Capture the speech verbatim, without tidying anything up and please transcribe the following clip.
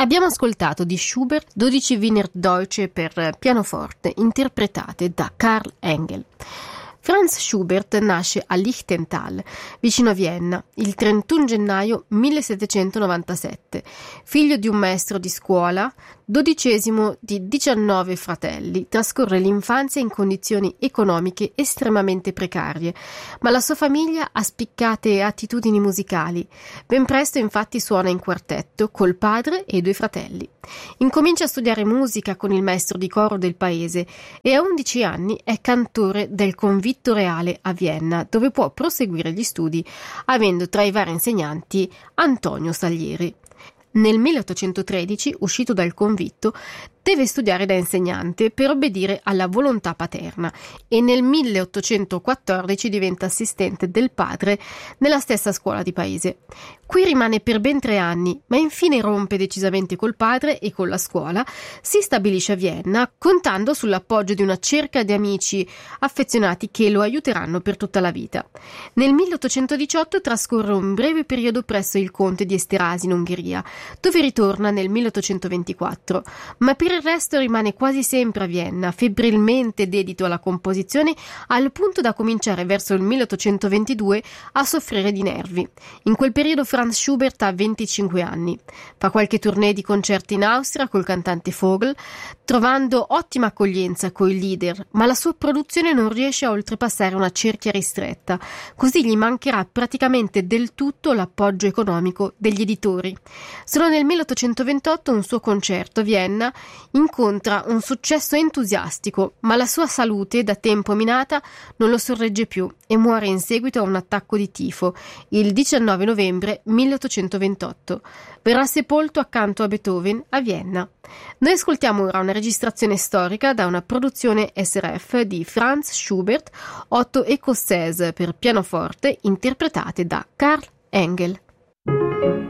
Abbiamo ascoltato di Schubert dodici Wiener Deutsche per pianoforte interpretate da Karl Engel. Franz Schubert nasce a Lichtental, vicino a Vienna, il trentuno gennaio millesettecentonovantasette, figlio di un maestro di scuola, dodicesimo di diciannove fratelli. Trascorre l'infanzia in condizioni economiche estremamente precarie, ma la sua famiglia ha spiccate attitudini musicali. Ben presto infatti suona in quartetto col padre e i due fratelli. Incomincia a studiare musica con il maestro di coro del paese e a undici anni è cantore del Convitto Reale a Vienna, dove può proseguire gli studi avendo tra i vari insegnanti Antonio Salieri. Nel milleottocentotredici, uscito dal convitto, deve studiare da insegnante per obbedire alla volontà paterna e nel milleottocentoquattordici diventa assistente del padre nella stessa scuola di paese. Qui rimane per ben tre anni, ma infine rompe decisamente col padre e con la scuola, si stabilisce a Vienna, contando sull'appoggio di una cerca di amici affezionati che lo aiuteranno per tutta la vita. Nel milleottocentodiciotto trascorre un breve periodo presso il conte di Esterházy in Ungheria, dove ritorna nel milleottocentoventiquattro, ma per il resto rimane quasi sempre a Vienna, febbrilmente dedito alla composizione, al punto da cominciare verso il milleottocentoventidue a soffrire di nervi. In quel periodo Franz Schubert ha venticinque anni. Fa qualche tournée di concerti in Austria col cantante Vogel, trovando ottima accoglienza coi leader, ma la sua produzione non riesce a oltrepassare una cerchia ristretta, così gli mancherà praticamente del tutto l'appoggio economico degli editori. Solo nel milleottocentoventotto un suo concerto a Vienna incontra un successo entusiastico, ma la sua salute, da tempo minata, non lo sorregge più e muore in seguito a un attacco di tifo il diciannove novembre milleottocentoventotto. Verrà sepolto accanto a Beethoven a Vienna. Noi ascoltiamo ora una registrazione storica da una produzione S R F di Franz Schubert, otto écossaises per pianoforte interpretate da Karl Engel.